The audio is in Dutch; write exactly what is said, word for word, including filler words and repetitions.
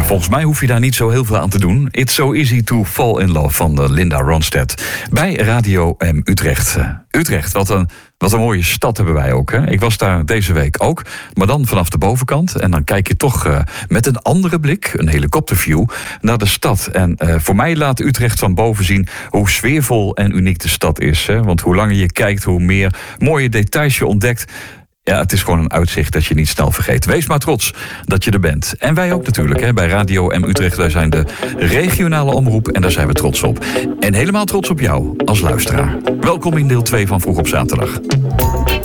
volgens mij hoef je daar niet zo heel veel aan te doen. It's so easy to fall in love van uh, Linda Ronstadt. Bij Radio M Utrecht. Uh, Utrecht, wat een, wat een mooie stad hebben wij ook. Hè? Ik was daar deze week ook. Maar dan vanaf de bovenkant. En dan kijk je toch uh, met een andere blik, een helikopterview, naar de stad. En uh, voor mij laat Utrecht van boven zien hoe sfeervol en uniek de stad is. Hè? Want hoe langer je kijkt, hoe meer mooie details je ontdekt. Ja, het is gewoon een uitzicht dat je niet snel vergeet. Wees maar trots dat je er bent. En wij ook natuurlijk, hè, bij Radio M Utrecht. Wij zijn de regionale omroep en daar zijn we trots op. En helemaal trots op jou als luisteraar. Welkom in deel twee van Vroeg op Zaterdag.